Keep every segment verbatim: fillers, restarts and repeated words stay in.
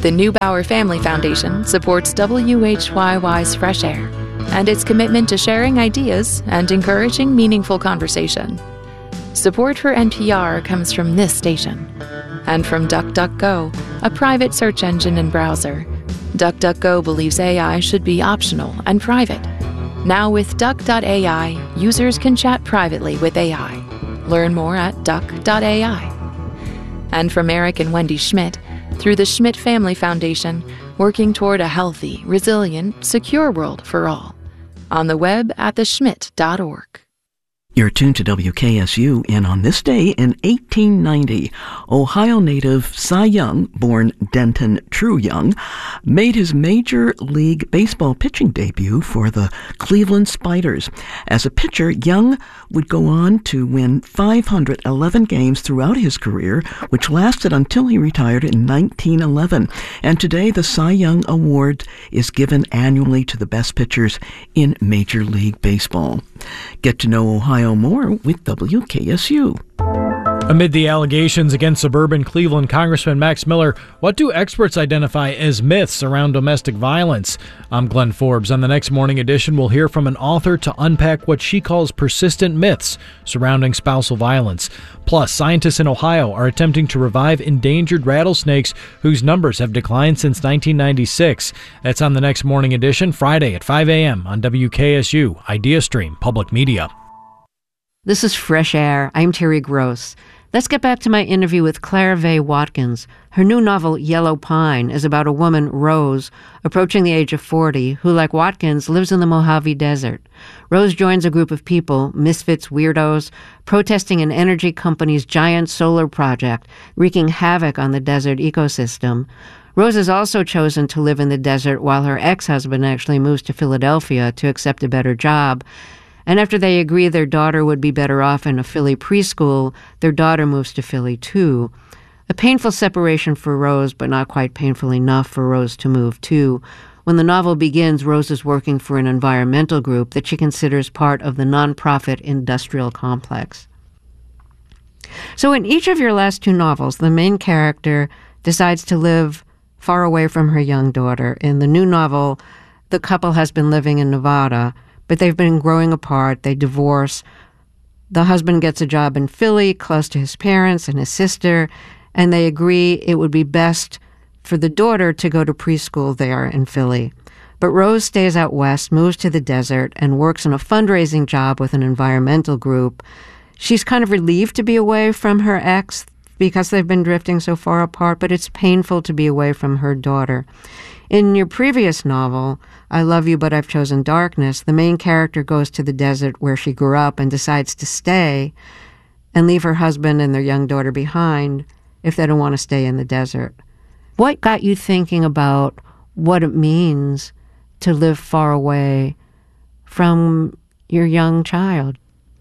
The Neubauer Family Foundation supports W H Y Y's Fresh Air and its commitment to sharing ideas and encouraging meaningful conversation. Support for N P R comes from this station and from DuckDuckGo, a private search engine and browser. DuckDuckGo believes A I should be optional and private. Now with Duck dot A I, users can chat privately with A I. Learn more at Duck dot A I. And from Eric and Wendy Schmidt, through the Schmidt Family Foundation, working toward a healthy, resilient, secure world for all. On the web at the schmidt dot org. You're tuned to W K S U, and on this day in eighteen ninety, Ohio native Cy Young, born Denton True Young, made his Major League Baseball pitching debut for the Cleveland Spiders. As a pitcher, Young would go on to win five hundred eleven games throughout his career, which lasted until he retired in nineteen eleven. And today, the Cy Young Award is given annually to the best pitchers in Major League Baseball. Get to know Ohio more with W K S U. Amid the allegations against suburban Cleveland Congressman Max Miller, what do experts identify as myths around domestic violence? I'm Glenn Forbes. On the next Morning Edition, we'll hear from an author to unpack what she calls persistent myths surrounding spousal violence. Plus, scientists in Ohio are attempting to revive endangered rattlesnakes whose numbers have declined since nineteen ninety-six. That's on the next Morning Edition, Friday at five a.m. on W K S U, IdeaStream Public Media. This is Fresh Air. I'm Terry Gross. Let's get back to my interview with Claire Vaye Watkins. Her new novel, Yellow Pine, is about a woman, Rose, approaching the age of forty, who, like Watkins, lives in the Mojave Desert. Rose joins a group of people, misfits, weirdos, protesting an energy company's giant solar project, wreaking havoc on the desert ecosystem. Rose has also chosen to live in the desert while her ex-husband actually moves to Philadelphia to accept a better job. And after they agree their daughter would be better off in a Philly preschool, their daughter moves to Philly too. A painful separation for Rose, but not quite painful enough for Rose to move too. When the novel begins, Rose is working for an environmental group that she considers part of the nonprofit industrial complex. So in each of your last two novels, the main character decides to live far away from her young daughter. In the new novel, the couple has been living in Nevada, but they've been growing apart. They divorce. The husband gets a job in Philly, close to his parents and his sister, and they agree it would be best for the daughter to go to preschool there in Philly. But Rose stays out west, moves to the desert, and works in a fundraising job with an environmental group. She's kind of relieved to be away from her ex because they've been drifting so far apart, but it's painful to be away from her daughter. In your previous novel, I Love You, But I've Chosen Darkness, the main character goes to the desert where she grew up and decides to stay and leave her husband and their young daughter behind if they don't want to stay in the desert. What got you thinking about what it means to live far away from your young child?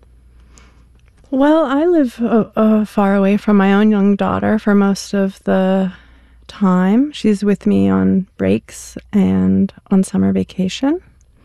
Well, I live uh, uh, far away from my own young daughter for most of the time. She's with me on breaks and on summer vacation.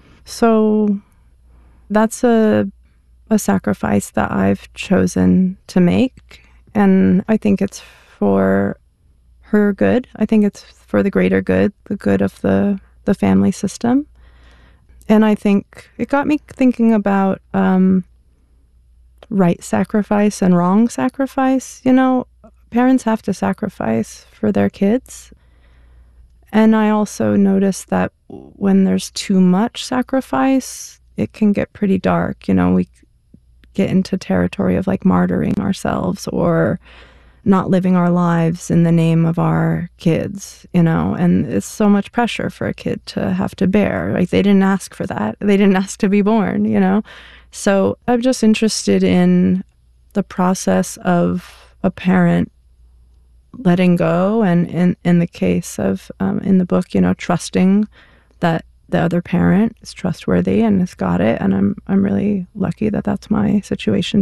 So that's a a sacrifice that I've chosen to make. And I think it's for her good. I think it's for the greater good, the good of the, the family system. And I think it got me thinking about um, right sacrifice and wrong sacrifice. You know, parents have to sacrifice for their kids. And I also noticed that when there's too much sacrifice, it can get pretty dark. You know, we get into territory of like martyring ourselves or not living our lives in the name of our kids, you know, and it's so much pressure for a kid to have to bear. Like, they didn't ask for that. They didn't ask to be born, you know. So I'm just interested in the process of a parent letting go, and in, in the case of, um, in the book, you know, trusting that the other parent is trustworthy and has got it. And I'm I'm really lucky that that's my situation.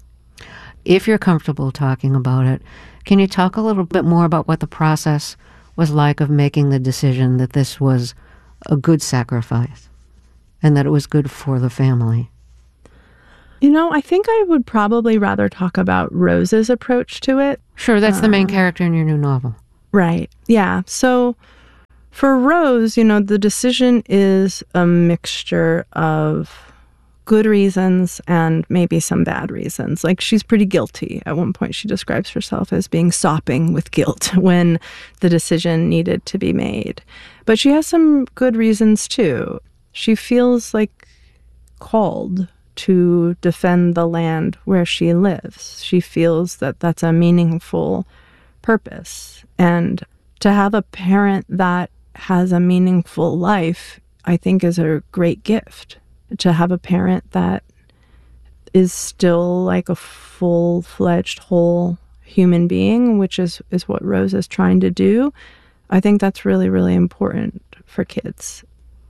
If you're comfortable talking about it, can you talk a little bit more about what the process was like of making the decision that this was a good sacrifice and that it was good for the family? You know, I think I would probably rather talk about Rose's approach to it. Sure, that's uh, the main character in your new novel. Right. Yeah. So for Rose, you know, the decision is a mixture of good reasons and maybe some bad reasons. Like, she's pretty guilty. At one point, she describes herself as being sopping with guilt when the decision needed to be made. But she has some good reasons, too. She feels like called to defend the land where she lives. She feels that that's a meaningful purpose. And to have a parent that has a meaningful life, I think, is a great gift. To have a parent that is still like a full-fledged, whole human being, which is, is what Rose is trying to do, I think that's really, really important for kids.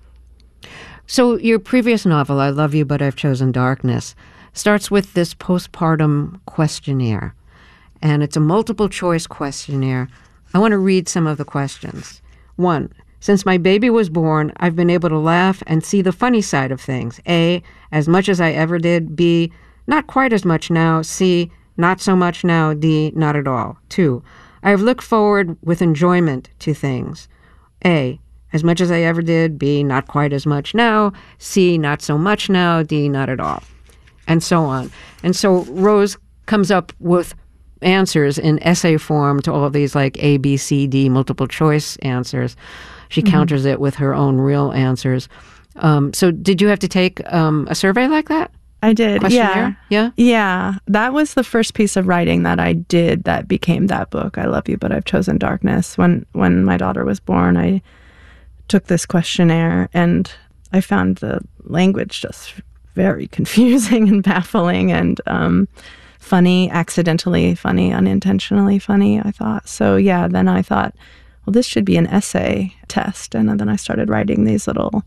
So your previous novel, I Love You, But I've Chosen Darkness, starts with this postpartum questionnaire. And it's a multiple choice questionnaire. I want to read some of the questions. One, since my baby was born, I've been able to laugh and see the funny side of things. A, as much as I ever did. B, not quite as much now. C, not so much now. D, not at all. Two, I have looked forward with enjoyment to things. A, as much as I ever did. B, not quite as much now. C, not so much now. D, not at all. And so on. And so Rose comes up with answers in essay form to all of these like A, B, C, D multiple choice answers. She mm-hmm. counters it with her own real answers. Um, so did you have to take um, a survey like that? I did, yeah. Yeah? Yeah. That was the first piece of writing that I did that became that book, I Love You, But I've Chosen Darkness. When, when my daughter was born, I took this questionnaire and I found the language just very confusing and baffling and um, funny, accidentally funny, unintentionally funny, I thought. So yeah, then I thought, well, this should be an essay test. And then I started writing these little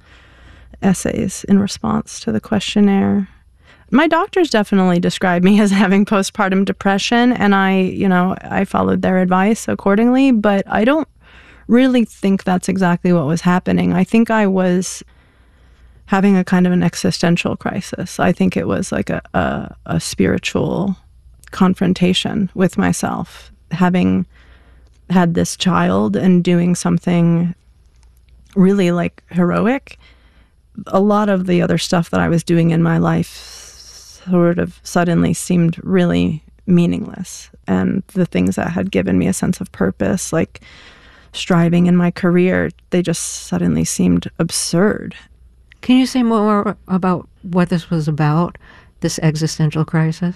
essays in response to the questionnaire. My doctors definitely described me as having postpartum depression, and I, you know, I followed their advice accordingly, but I don't really think that's exactly what was happening. I think I was having a kind of an existential crisis. I think it was like a, a, a spiritual confrontation with myself, having had this child and doing something really like heroic. A lot of the other stuff that I was doing in my life sort of suddenly seemed really meaningless. And the things that had given me a sense of purpose, like striving in my career, they just suddenly seemed absurd. Can you say more about what this was about, this existential crisis?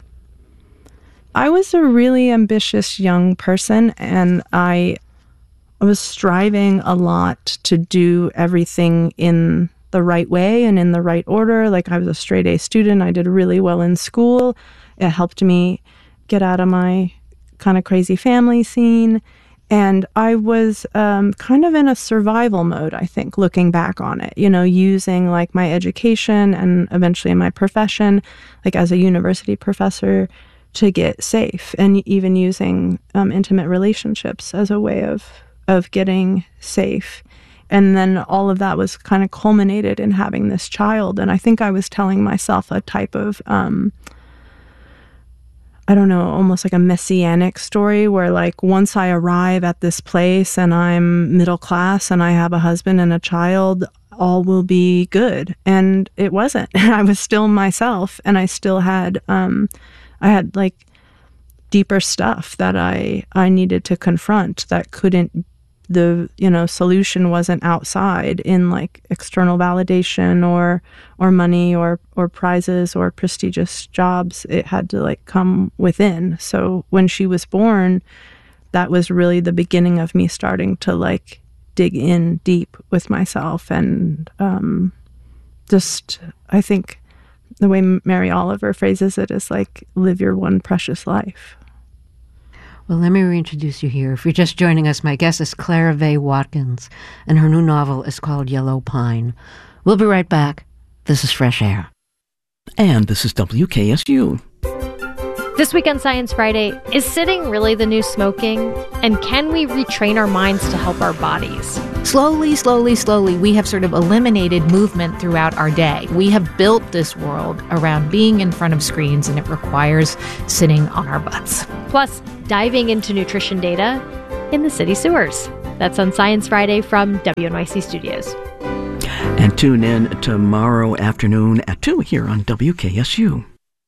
I was a really ambitious young person, and I was striving a lot to do everything in the right way and in the right order. Like, I was a straight A student. I did really well in school. It helped me get out of my kind of crazy family scene. And I was um, kind of in a survival mode, I think, looking back on it, you know, using like my education and eventually my profession, like as a university professor, to get safe, and even using um, intimate relationships as a way of of getting safe. And then all of that was kind of culminated in having this child. And I think I was telling myself a type of, um, I don't know, almost like a messianic story where like once I arrive at this place and I'm middle class and I have a husband and a child, all will be good. And it wasn't. I was still myself, and I still had, um, I had like deeper stuff that I, I needed to confront that couldn't, the, you know, solution wasn't outside in like external validation or, or money or, or prizes or prestigious jobs. It had to like come within. So when she was born, that was really the beginning of me starting to like dig in deep with myself. And um, just, I think the way Mary Oliver phrases it is like, live your one precious life. Well, let me reintroduce you here. If you're just joining us, my guest is Clara Vaye Watkins, and her new novel is called Yellow Pine. We'll be right back. This is Fresh Air. And this is W K S U. This week on Science Friday, is sitting really the new smoking? And can we retrain our minds to help our bodies? Slowly, slowly, slowly, we have sort of eliminated movement throughout our day. We have built this world around being in front of screens, and it requires sitting on our butts. Plus, diving into nutrition data in the city sewers. That's on Science Friday from W N Y C Studios. And tune in tomorrow afternoon at two here on W K S U.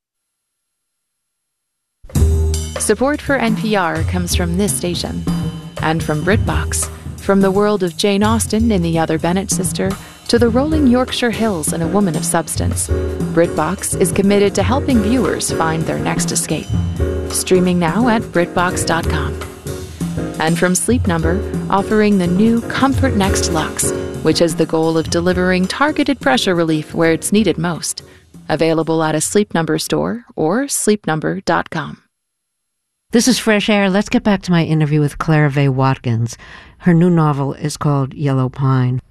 Support for N P R comes from this station and from BritBox. From the world of Jane Austen in The Other Bennet Sister to the rolling Yorkshire Hills in A Woman of Substance, BritBox is committed to helping viewers find their next escape. Streaming now at Britbox dot com. And from Sleep Number, offering the new Comfort Next Luxe, which has the goal of delivering targeted pressure relief where it's needed most. Available at a Sleep Number store or sleep number dot com. This is Fresh Air. Let's get back to my interview with Clara Vaye Watkins. Her new novel is called Yellow Pine.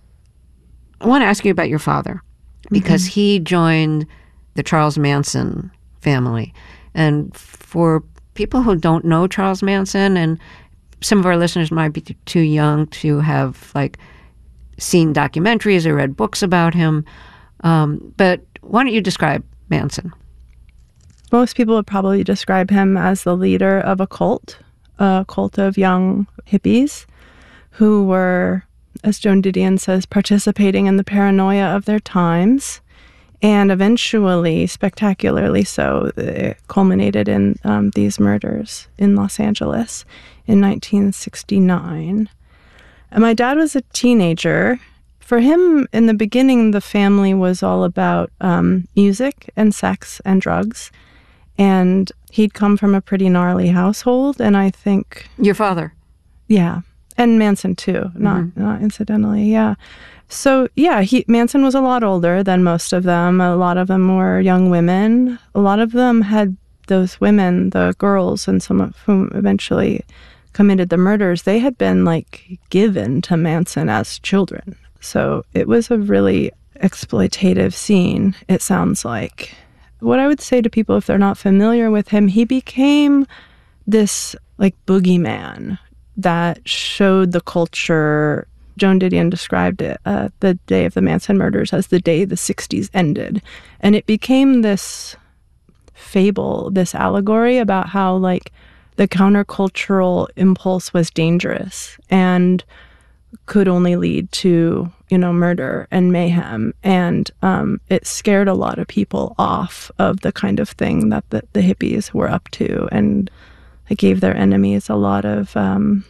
I want to ask you about your father, because mm-hmm. he joined the Charles Manson family. And for people who don't know Charles Manson, and some of our listeners might be too young to have like seen documentaries or read books about him, um, but why don't you describe Manson? Most people would probably describe him as the leader of a cult, a cult of young hippies who were, as Joan Didion says, participating in the paranoia of their times. And eventually, spectacularly so, it culminated in um, these murders in Los Angeles in nineteen sixty-nine. And my dad was a teenager. For him, in the beginning, the family was all about um, music and sex and drugs. And he'd come from a pretty gnarly household, and I think... Your father? Yeah. And Manson, too, not mm-hmm. not incidentally, yeah. So, yeah, he Manson was a lot older than most of them. A lot of them were young women. A lot of them had those women, the girls, and some of whom eventually committed the murders, they had been, like, given to Manson as children. So it was a really exploitative scene, it sounds like. What I would say to people, if they're not familiar with him, he became this, like, boogeyman that showed the culture. Joan Didion described it, uh, the day of the Manson murders, as the day the sixties ended. And it became this fable, this allegory about how, like, the countercultural impulse was dangerous and could only lead to, you know, murder and mayhem. And um, it scared a lot of people off of the kind of thing that the, the hippies were up to. And it gave their enemies a lot of um,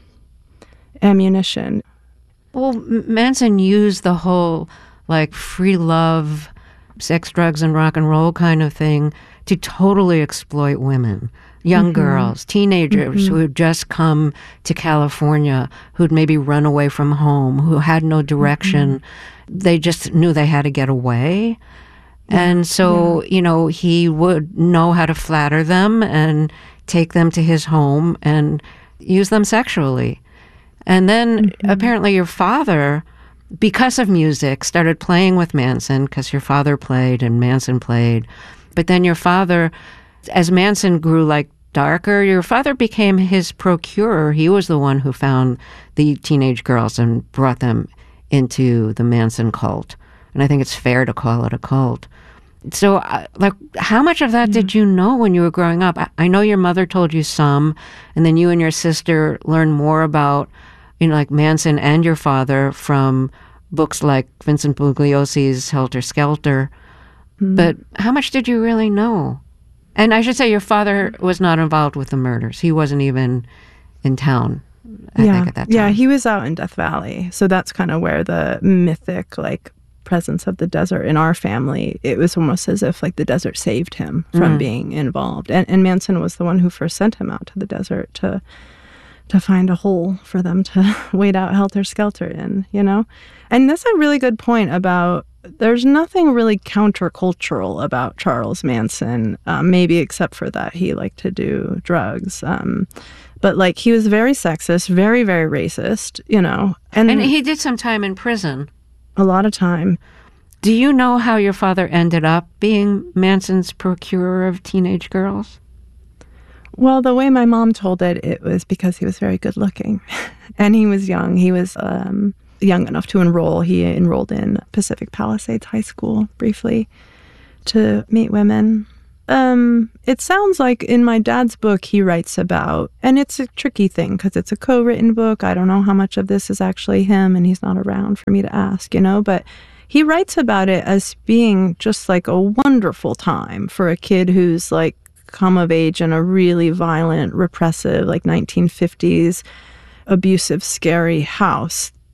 ammunition. Well, Manson used the whole, like, free love, sex, drugs, and rock and roll kind of thing to totally exploit women. Young mm-hmm. girls, teenagers mm-hmm. who had just come to California, who'd maybe run away from home, who had no direction. Mm-hmm. They just knew they had to get away. Yeah. And so, yeah. you know, he would know how to flatter them and take them to his home and use them sexually. And then mm-hmm. apparently your father, because of music, started playing with Manson, because your father played and Manson played. But then your father... As Manson grew, like, darker, your father became his procurer. He was the one who found the teenage girls and brought them into the Manson cult. And I think it's fair to call it a cult. So, uh, like, how much of that yeah. did you know when you were growing up? I, I know your mother told you some, and then you and your sister learned more about, you know, like, Manson and your father from books like Vincent Bugliosi's Helter Skelter. Mm. But how much did you really know? And I should say your father was not involved with the murders. He wasn't even in town, I yeah. think, at that time. Yeah, he was out in Death Valley. So that's kind of where the mythic, like, presence of the desert in our family, it was almost as if, like, the desert saved him from mm. being involved. And, and Manson was the one who first sent him out to the desert to to find a hole for them to wait out Helter Skelter in, you know? And that's a really good point about there's nothing really countercultural about Charles Manson, um, maybe except for that he liked to do drugs. Um, but, like, he was very sexist, very, very racist, you know. And, and he did some time in prison. A lot of time. Do you know how your father ended up being Manson's procurer of teenage girls? Well, the way my mom told it, it was because he was very good looking. And he was young. He was... Um, young enough to enroll. He enrolled in Pacific Palisades High School briefly to meet women. um, it sounds like in my dad's book he writes about, and it's a tricky thing because it's a co-written book. I don't know how much of this is actually him, and he's not around for me to ask, you know, but he writes about it as being just like a wonderful time for a kid who's like come of age in a really violent, repressive, like nineteen fifties, abusive, scary house.